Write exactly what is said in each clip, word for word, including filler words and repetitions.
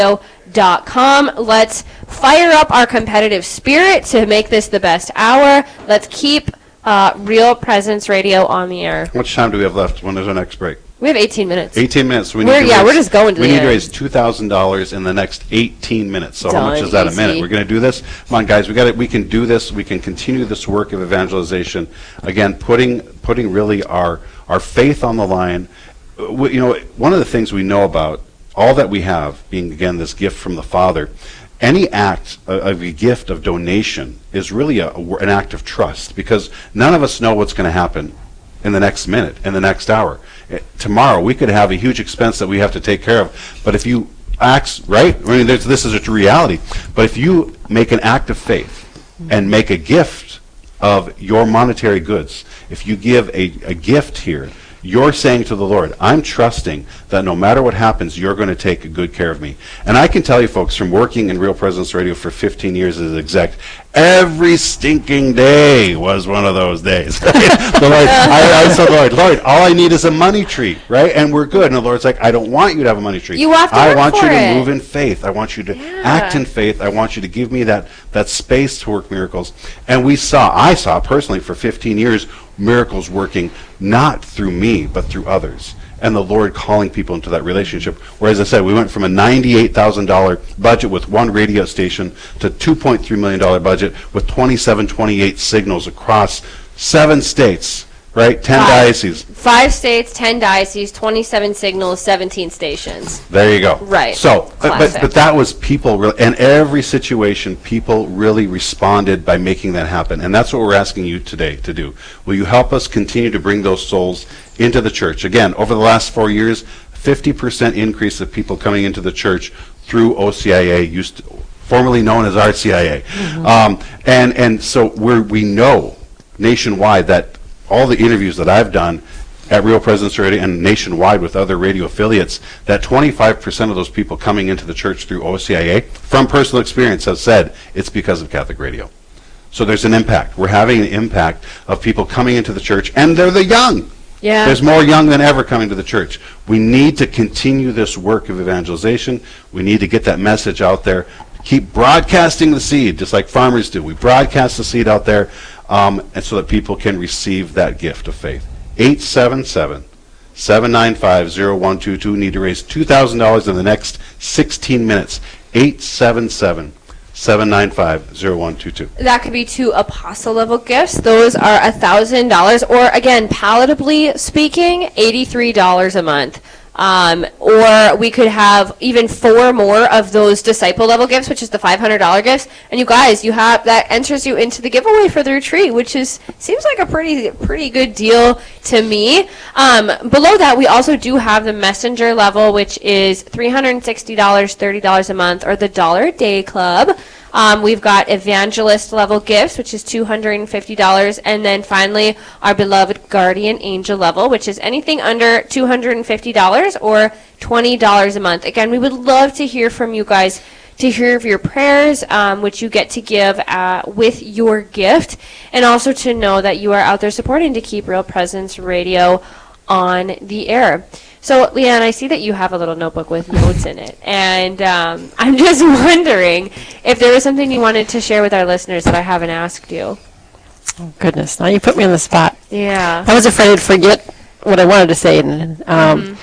dot com. Let's fire up our competitive spirit to make this the best hour. Let's keep uh, Real Presence Radio on the air. How much time do we have left? When is our next break? We have eighteen minutes. eighteen minutes. We we're, need to yeah, raise, we're just going to we the need end. to raise two thousand dollars in the next eighteen minutes. So Done. How much is that Easy. a minute? We're going to do this. Come on, guys. We got it. We can do this. We can continue this work of evangelization. Again, putting putting really our our faith on the line. We, you know, one of the things we know about all that we have, being again this gift from the Father. Any act of a gift of donation is really a, an act of trust, because none of us know what's going to happen in the next minute, in the next hour. Tomorrow, we could have a huge expense that we have to take care of. But if you act, right? I mean, this is a reality. But if you make an act of faith and make a gift of your monetary goods, if you give a, a gift here, you're saying to the Lord, I'm trusting that no matter what happens, you're going to take good care of me. And I can tell you, folks, from working in Real Presence Radio for fifteen years as exec, every stinking day was one of those days. The Lord, I, I said, Lord, Lord, all I need is a money tree, right? And we're good. And the Lord's like, I don't want you to have a money tree. You have to I work want for you to it. move in faith. I want you to Yeah. act in faith. I want you to give me that, that space to work miracles. And we saw, I saw personally for fifteen years, miracles working not through me, but through others. And the Lord calling people into that relationship. Whereas I said, we went from a ninety-eight thousand dollars budget with one radio station to two point three million dollars budget with twenty-seven, twenty-eight signals across seven states, right? ten Five. dioceses. Five states, ten dioceses, twenty-seven signals, seventeen stations. There you go. Right. So, but, but Classic. but that was people, really, and every situation, people really responded by making that happen. And that's what we're asking you today to do. Will you help us continue to bring those souls into the church? Again, over the last four years, fifty percent increase of people coming into the church through O C I A, used to, formerly known as R C I A. Mm-hmm. Um, and, and so we're, we know nationwide that all the interviews that I've done at Real Presence Radio and nationwide with other radio affiliates, that twenty-five percent of those people coming into the church through O C I A, from personal experience, have said it's because of Catholic radio. So there's an impact. We're having an impact of people coming into the church, and they're the young. Yeah. There's more young than ever coming to the church. We need to continue this work of evangelization. We need to get that message out there. Keep broadcasting the seed, just like farmers do. We broadcast the seed out there, um, and so that people can receive that gift of faith. eight seven seven, seven nine five, zero one two two. Need to raise two thousand dollars in the next sixteen minutes. eight seven seven, seven nine five, zero one two two. That could be two apostle level gifts. Those are one thousand dollars, or again, palatably speaking, eighty-three dollars a month. Um, or we could have even four more of those disciple level gifts, which is the five hundred dollars gifts. And you guys, you have that enters you into the giveaway for the retreat, which is seems like a pretty pretty good deal to me. Um, below that, we also do have the messenger level, which is three hundred sixty dollars, thirty dollars a month, or the Dollar a Day Club. Um, we've got evangelist level gifts, which is two hundred fifty dollars. And then finally, our beloved guardian angel level, which is anything under two hundred fifty dollars or twenty dollars a month. Again, we would love to hear from you guys, to hear of your prayers, um, which you get to give uh, with your gift, and also to know that you are out there supporting to keep Real Presence Radio on the air. So, Leanne, I see that you have a little notebook with notes in it, and um, I'm just wondering if there was something you wanted to share with our listeners that I haven't asked you. Oh, goodness. Now you put me on the spot. Yeah. I was afraid I'd forget what I wanted to say. And, um,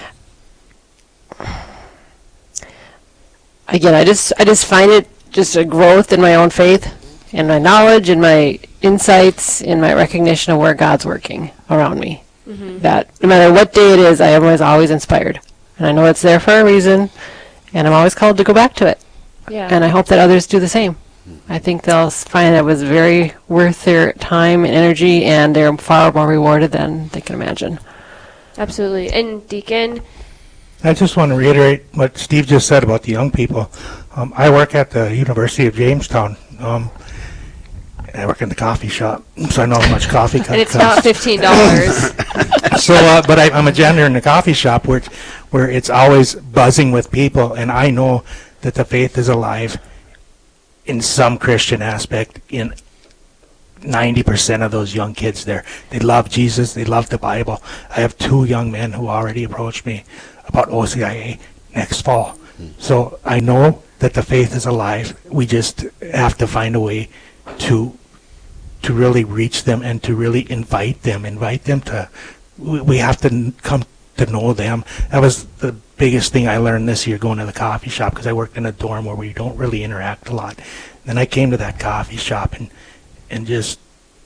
mm-hmm. Again, I just I just find it just a growth in my own faith and my knowledge and my insights and my recognition of where God's working around me. Mm-hmm. That no matter what day it is, I am always, always inspired. And I know it's there for a reason, and I'm always called to go back to it. Yeah. And I hope that others do the same. I think they'll find it was very worth their time and energy, and they're far more rewarded than they can imagine. Absolutely. And Deacon? I just want to reiterate what Steve just said about the young people. Um, I work at the University of Jamestown. Um, I work in the coffee shop, so I know how much coffee costs. And it's not fifteen dollars. So, uh, but I, I'm a janitor in the coffee shop where, where it's always buzzing with people, and I know that the faith is alive in some Christian aspect in ninety percent of those young kids there. They love Jesus. They love the Bible. I have two young men who already approached me about O C I A next fall. So I know that the faith is alive. We just have to find a way to to really reach them and to really invite them, invite them to, we, we have to n- come to know them. That was the biggest thing I learned this year going to the coffee shop, because I worked in a dorm where we don't really interact a lot. Then I came to that coffee shop and, and just,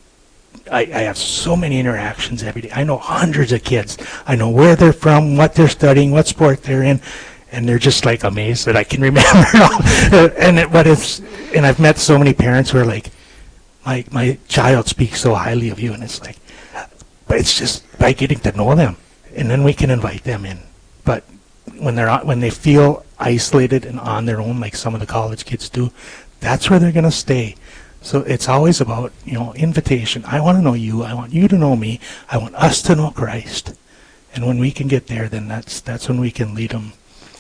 I, I have so many interactions every day. I know hundreds of kids. I know where they're from, what they're studying, what sport they're in, and they're just like amazed that I can remember it all. and it, but it's, and I've met so many parents who are like, my my child speaks so highly of you, and it's like, but it's just by getting to know them, and then we can invite them in. But when they're on, when they feel isolated and on their own, like some of the college kids do, that's where they're going to stay. So it's always about, you know, invitation. I want to know you. I want you to know me. I want us to know Christ. And when we can get there, then that's that's when we can lead them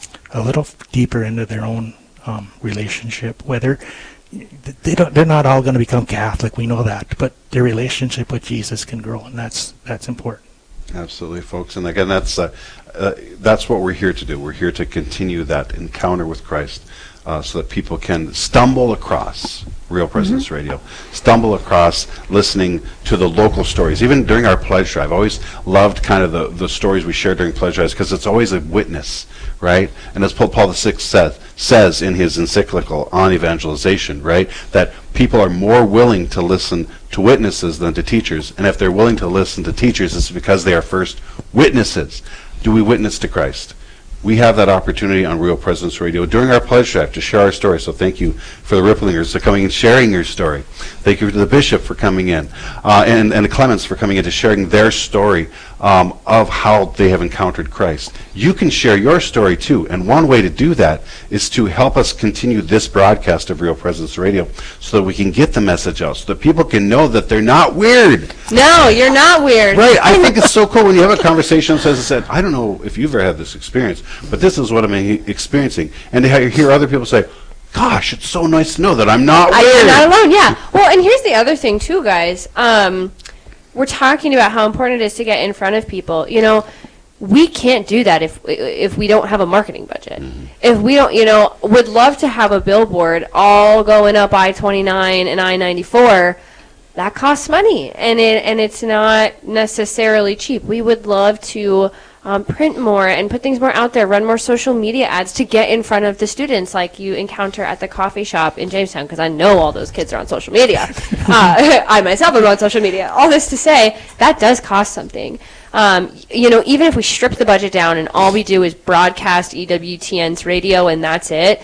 a little deeper into their own um, relationship. Whether they don't, they're not all going to become Catholic. We know that, but their relationship with Jesus can grow, and that's that's important. Absolutely, folks. And again, that's uh, uh, that's what we're here to do. We're here to continue that encounter with Christ, uh, so that people can stumble across Real Presence mm-hmm. Radio, stumble across listening to the local stories. Even during our pledge drive, I always loved kind of the, the stories we shared during pledge drives, because it's always a witness, right? And as Pope Paul the Sixth says, says in his encyclical on evangelization, right, that people are more willing to listen to witnesses than to teachers. And if they're willing to listen to teachers, it's because they are first witnesses. Do we witness to Christ? We have that opportunity on Real Presence Radio during our pledge drive to share our story. So thank you for the Ripplingers for coming and sharing your story. Thank you to the Bishop for coming in, uh, and, and the Clements for coming in to sharing their story um, of how they have encountered Christ. You can share your story too, and one way to do that is to help us continue this broadcast of Real Presence Radio so that we can get the message out, so that people can know that they're not weird. No, you're not weird. Right. I think it's so cool when you have a conversation that says, said, I don't know if you've ever had this experience, but this is what I'm experiencing. And to hear other people say, gosh, it's so nice to know that I'm not weird. I'm not alone, yeah. Well, and here's the other thing, too, guys. Um, we're talking about how important it is to get in front of people. You know, we can't do that if if we don't have a marketing budget. Mm-hmm. If we don't, you know, would love to have a billboard all going up I twenty-nine and I ninety-four. That costs money, and it and it's not necessarily cheap. We would love to um, print more and put things more out there, run more social media ads to get in front of the students like you encounter at the coffee shop in Jamestown, because I know all those kids are on social media. uh, I myself am on social media. All this to say, that does cost something. Um, you know, even if we strip the budget down and all we do is broadcast E W T N's radio and that's it,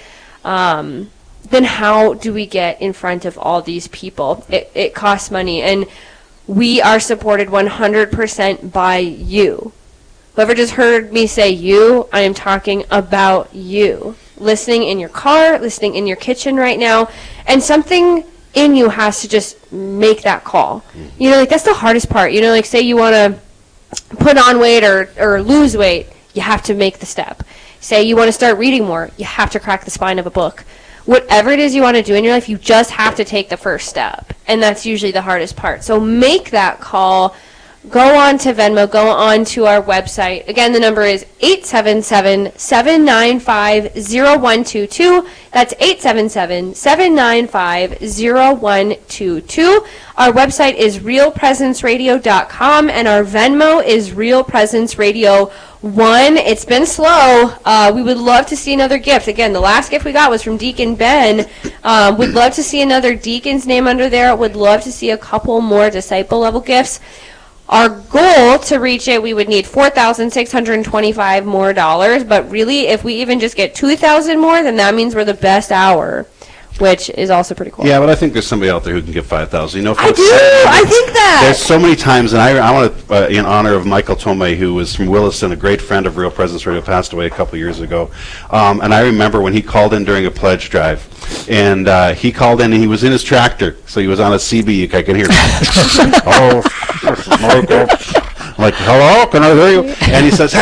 um, then how do we get in front of all these people? It, it costs money, and we are supported one hundred percent by you. Whoever just heard me say you, I am talking about you. Listening in your car, listening in your kitchen right now, and something in you has to just make that call. You know, like that's the hardest part. You know, like say you want to put on weight or, or lose weight, you have to make the step. Say you want to start reading more, you have to crack the spine of a book. Whatever it is you want to do in your life, you just have to take the first step. And that's usually the hardest part. So make that call. Go on to Venmo. Go on to our website. Again, the number is eight seven seven, seven nine five, zero one two two. That's eight seven seven, seven nine five, zero one two two. Our website is real presence radio dot com, and our Venmo is Real Presence Radio one. It's been slow. Uh, we would love to see another gift. Again, the last gift we got was from Deacon Ben. Um, we'd love to see another deacon's name under there. Would love to see a couple more disciple level gifts. Our goal to reach it, we would need four thousand six hundred twenty-five more dollars, but really, if we even just get two thousand more, then that means we're the best hour, which is also pretty cool. Yeah, but I think there's somebody out there who can give five thousand. You know, I do. I think that. There's so many times, and I, I want to, uh, in honor of Michael Tomei, who was from Williston, a great friend of Real Presence Radio, passed away a couple years ago. Um, and I remember when he called in during a pledge drive, and uh, he called in, and he was in his tractor, so he was on a C B. I can hear. Oh, Michael. I'm like, hello, can I hear you? And he says, hey,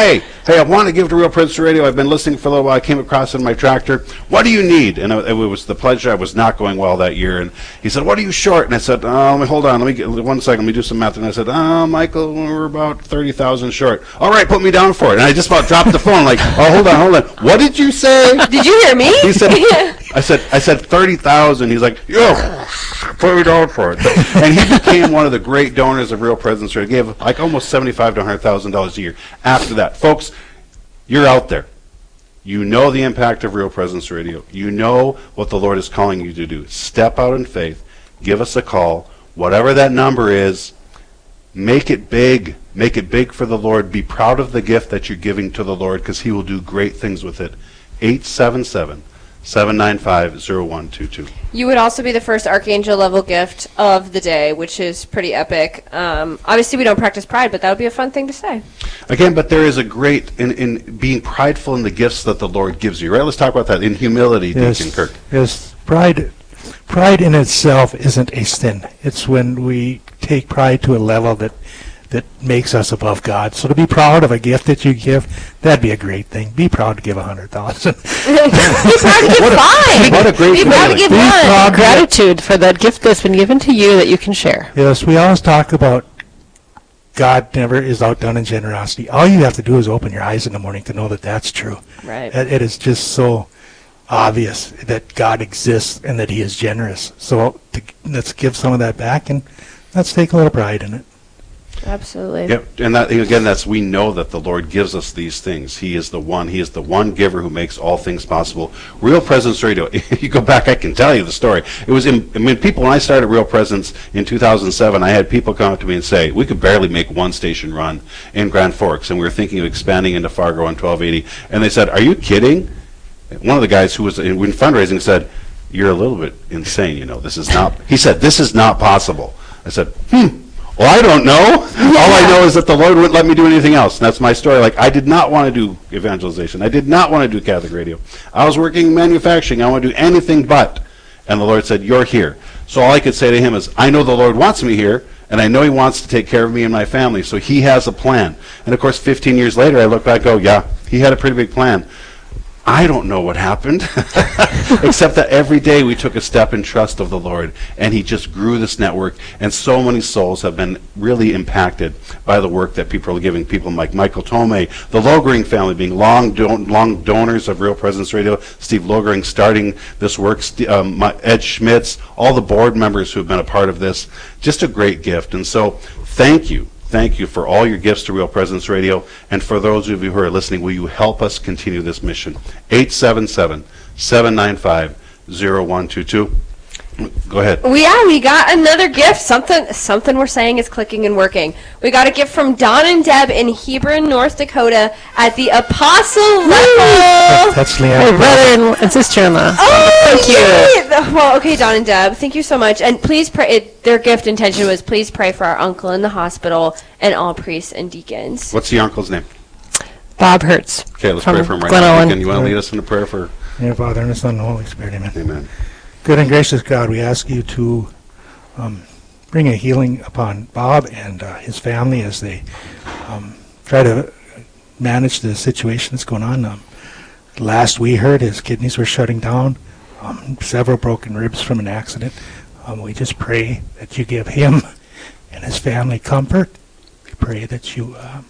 hey, I want to give to Real Presence Radio. I've been listening for a little while. I came across it in my tractor. What do you need? And it, it was the pledge drive was not going well that year. And he said, what are you short? And I said, oh, let me, hold on. Let me get one second. Let me do some math. And I said, oh, Michael, we're about thirty thousand short. All right, put me down for it. And I just about dropped the phone like, oh, hold on, hold on. What did you say? Did you hear me? He said, I said, I said thirty thousand. He's like, yo, put me down for it. And he became one of the great donors of Real Presence Radio. He gave like almost seventy-five to one hundred thousand dollars a year after that. Folks, you're out there. You know the impact of Real Presence Radio. You know what the Lord is calling you to do. Step out in faith. Give us a call. Whatever that number is, make it big. Make it big for the Lord. Be proud of the gift that you're giving to the Lord, because he will do great things with it. eight seven seven, seven nine five, zero one two two. You would also be the first Archangel level gift of the day, which is pretty epic. Um, obviously, we don't practice pride, but that would be a fun thing to say. Again, but there is a great, in, in being prideful in the gifts that the Lord gives you, right? Let's talk about that. In humility, Yes, Deacon Kirk. yes. Pride, pride in itself isn't a sin. It's when we take pride to a level that that makes us above God. So to be proud of a gift that you give, that'd be a great thing. Be proud to give a hundred thousand. Be proud to give What a- five. what a great Be proud to feeling. give Be one. proud. Gratitude for that gift that's been given to you that you can share. Yes, we always talk about God never is outdone in generosity. All you have to do is open your eyes in the morning to know that that's true. Right. It, it is just so obvious that God exists and that he is generous. So to, let's give some of that back and let's take a little pride in it. Absolutely. Yep, and that, again, that's, we know that the Lord gives us these things. He is the one, he is the one giver who makes all things possible. Real Presence Radio, you go back, I can tell you the story. It was, in, I mean, people, when I started Real Presence in two thousand seven, I had people come up to me and say, we could barely make one station run in Grand Forks, and we were thinking of expanding into Fargo on twelve eighty, and they said, are you kidding? One of the guys who was in, in fundraising said, you're a little bit insane, you know, this is not, he said, this is not possible. I said, hmm. Well, I don't know. Yeah. All I know is that the Lord wouldn't let me do anything else. And that's my story. Like, I did not want to do evangelization. I did not want to do Catholic radio. I was working in manufacturing. I want to do anything but. And the Lord said, you're here. So all I could say to him is, I know the Lord wants me here, and I know he wants to take care of me and my family. So he has a plan. And, of course, fifteen years later, I look back and go, yeah, he had a pretty big plan. I don't know what happened, except that every day we took a step in trust of the Lord, and he just grew this network, and so many souls have been really impacted by the work that people are giving. People like Michael Tomei, the Logering family being long don- long donors of Real Presence Radio, Steve Logering starting this work, St- um, Ed Schmitz, all the board members who have been a part of this. Just a great gift. And so thank you. Thank you for all your gifts to Real Presence Radio. And for those of you who are listening, will you help us continue this mission? eight seven seven, seven nine five, zero one two two. Go ahead. We, yeah, we got another gift. Something something we're saying is clicking and working. We got a gift from Don and Deb in Hebron, North Dakota at the Apostle level. That's My Leanne. brother and sister-in-law. Oh, Thank you. yay! The- Well, okay, Don and Deb, thank you so much. And please pray. It, their gift intention was please pray for our uncle in the hospital and all priests and deacons. What's the uncle's name? Bob Hertz. Okay, let's From pray for him right Glen now. Ellen. Deacon, you want to lead us in a prayer for? In your Father, and the Son, and the Holy Spirit, amen. Amen. Good and gracious God, we ask you to um, bring a healing upon Bob and uh, his family as they um, try to manage the situation that's going on. Um, last we heard, his kidneys were shutting down, um, several broken ribs from an accident. Um, we just pray that you give him and his family comfort. We pray that you uh,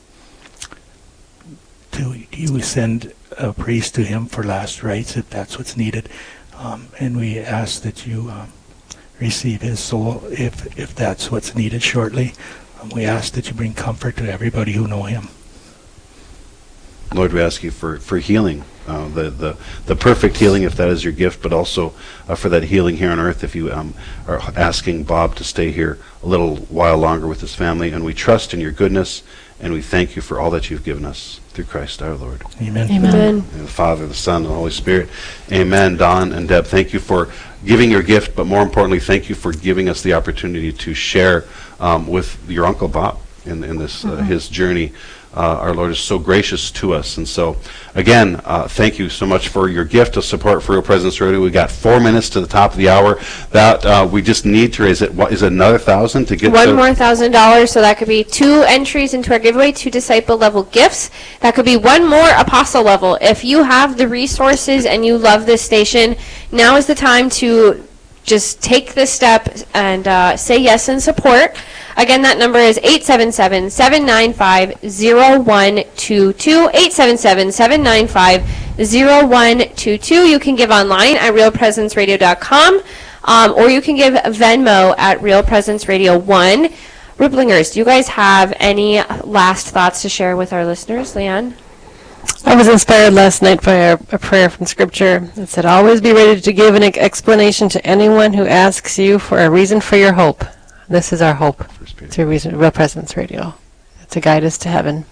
to you send a priest to him for last rites if that's what's needed. Um, and we ask that you um, receive his soul if if that's what's needed shortly. Um, we ask that you bring comfort to everybody who know him. Lord, we ask you for, for healing, uh, the, the the perfect healing if that is your gift, but also uh, for that healing here on earth if you um, are asking Bob to stay here a little while longer with his family. And we trust in your goodness, and we thank you for all that you've given us through Christ our Lord. Amen. Amen. And the Father, the Son, and the Holy Spirit. Amen. Don and Deb, thank you for giving your gift, but more importantly, thank you for giving us the opportunity to share um, with your Uncle Bob in, in this uh, his journey uh, our Lord is so gracious to us. And so, again, uh, thank you so much for your gift of support for Real Presence Radio. We got four minutes to the top of the hour. That uh, we just need to raise it. What is it, another thousand to get one to more thousand dollars? So that could be two entries into our giveaway, two disciple level gifts. That could be one more apostle level. If you have the resources and you love this station, now is the time to just take this step and uh, say yes in support. Again, that number is eight seven seven, seven nine five, zero one two two, eight seven seven, seven nine five, zero one two two. You can give online at real presence radio dot com, um, or you can give Venmo at Real Presence Radio one. Ripplingers, do you guys have any last thoughts to share with our listeners? Leanne? I was inspired last night by a, a prayer from Scripture that said, always be ready to give an explanation to anyone who asks you for a reason for your hope. This is our hope through reason, Real Presence Radio. To guide us to heaven.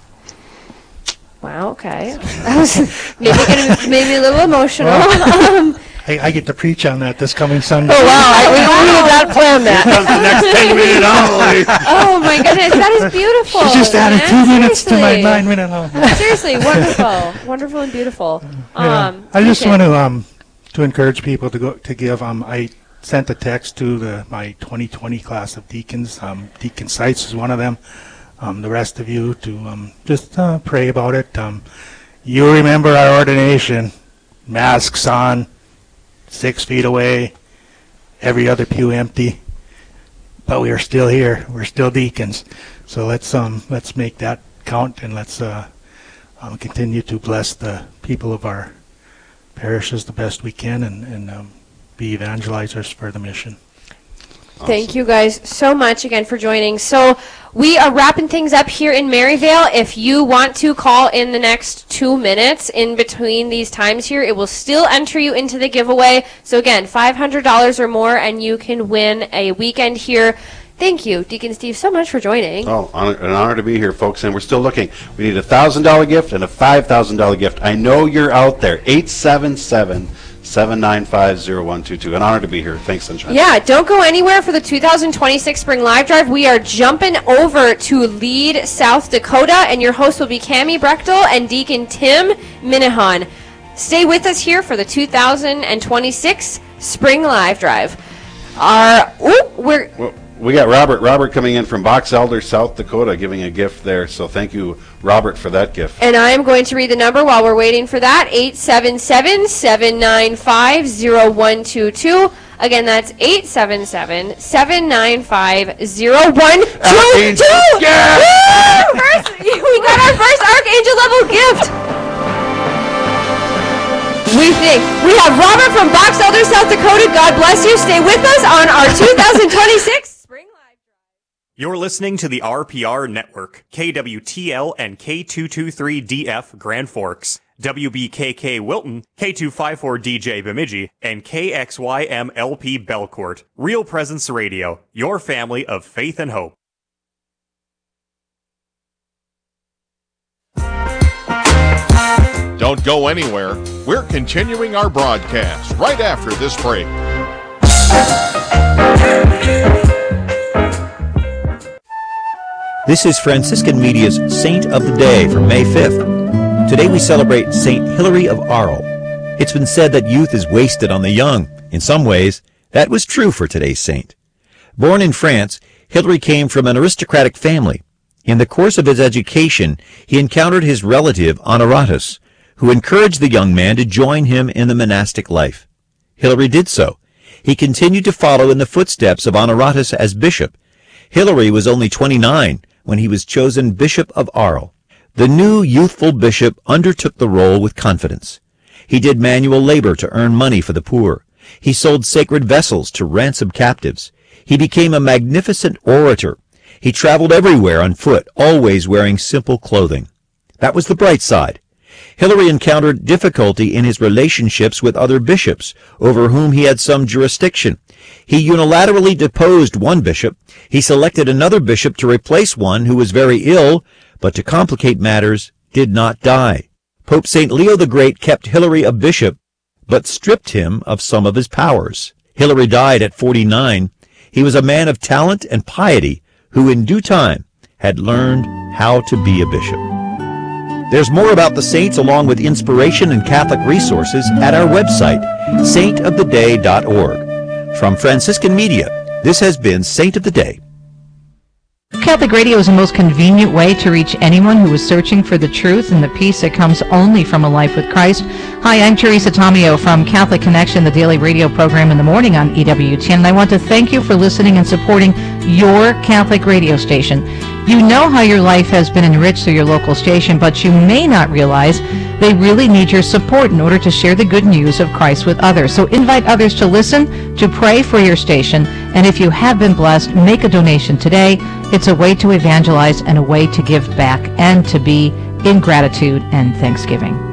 Wow, okay. That was maybe gonna made me a little emotional. um, I, I get to preach on that this coming Sunday. Oh, wow. I, we, we did not plan that. the next ten minute hour. Oh, my goodness. That is beautiful. She just added man. two minutes to my Seriously. nine minute home. Seriously, wonderful. Wonderful and beautiful. Yeah. Um, I just okay. want to um to encourage people to go to give. Um, I sent a text to the my twenty twenty class of deacons. Um, Deacon Seitz is one of them. Um, the rest of you to um just uh, pray about it. Um, you remember our ordination, masks on, six feet away, every other pew empty, but we are still here. We're still deacons. So let's um let's make that count, and let's uh um, continue to bless the people of our parishes the best we can, and, and um, be evangelizers for the mission. Thank you guys so much again for joining. So we are wrapping things up here in Maryvale. If you want to call in the next two minutes in between these times here, it will still enter you into the giveaway. So again, five hundred dollars or more, and you can win a weekend here. Thank you, Deacon Steve, so much for joining. Oh, honor, an honor to be here, folks, and we're still looking. We need a one thousand dollars gift and a five thousand dollars gift. I know you're out there. eight seven seven, seven nine five, zero one two two. An honor to be here. Thanks, Sunshine. Yeah, don't go anywhere for the two thousand twenty-six Spring Live Drive. We are jumping over to Lead, South Dakota, and your host will be Cammie Brechtel and Deacon Tim Minahan. Stay with us here for the two thousand twenty-six Spring Live Drive. Our, ooh, we're... Well, we got Robert. Robert coming in from Box Elder, South Dakota, giving a gift there. So thank you, Robert, for that gift. And I am going to read the number while we're waiting for that, eight seven seven, seven nine five, zero one two two. Again, that's eight seven seven, seven nine five, zero one two two. Yeah! Woo! First, we got our first Archangel level gift. We think. We have Robert from Box Elder, South Dakota. God bless you. Stay with us on our two thousand twenty-six Spring Live. You're listening to the R P R Network, K W T L and K two two three D F Grand Forks, W B K K Wilton, K two five four D J Bemidji, and K X Y M L P Belcourt. Real Presence Radio, your family of faith and hope. Don't go anywhere. We're continuing our broadcast right after this break. This is Franciscan Media's Saint of the Day for May fifth. Today we celebrate Saint Hilary of Arles. It's been said that youth is wasted on the young. In some ways, that was true for today's saint. Born in France, Hilary came from an aristocratic family. In the course of his education, he encountered his relative Honoratus, who encouraged the young man to join him in the monastic life. Hilary did so. He continued to follow in the footsteps of Honoratus as bishop. Hilary was only twenty-nine when he was chosen Bishop of Arles. The new youthful bishop undertook the role with confidence. He did manual labor to earn money for the poor. He sold sacred vessels to ransom captives. He became a magnificent orator. He traveled everywhere on foot, always wearing simple clothing. That was the bright side. Hilary encountered difficulty in his relationships with other bishops, over whom he had some jurisdiction. He unilaterally deposed one bishop. He selected another bishop to replace one who was very ill, but to complicate matters, did not die. Pope Saint Leo the Great kept Hilary a bishop, but stripped him of some of his powers. Hilary died at forty-nine. He was a man of talent and piety, who in due time had learned how to be a bishop. There's more about the saints along with inspiration and Catholic resources at our website, saint of the day dot org. From Franciscan Media, this has been Saint of the Day. Catholic Radio is the most convenient way to reach anyone who is searching for the truth and the peace that comes only from a life with Christ. Hi, I'm Teresa Tomeo from Catholic Connection, the daily radio program in the morning on E W T N, and I want to thank you for listening and supporting your Catholic radio station. You know how your life has been enriched through your local station, but you may not realize they really need your support in order to share the good news of Christ with others. So invite others to listen, to pray for your station, and if you have been blessed, make a donation today. It's a way to evangelize and a way to give back and to be in gratitude and thanksgiving.